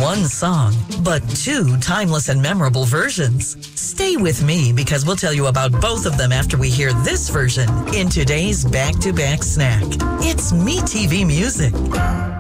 one song, but two timeless and memorable versions. Stay with me because we'll tell you about both of them after we hear this version in today's back-to-back snack. It's MeTV Music.